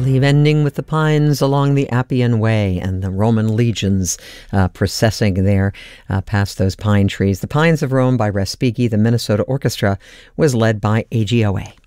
believe ending with the pines along the Appian Way and the Roman legions processing there past those pine trees. The Pines of Rome by Respighi. The Minnesota Orchestra was led by AGOA.